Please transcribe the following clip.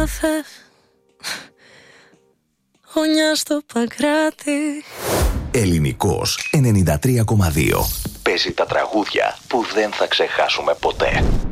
Χωνιά στο Παγκράτη. Ελληνικός 93,2. Παίζει τα τραγούδια που δεν θα ξεχάσουμε ποτέ.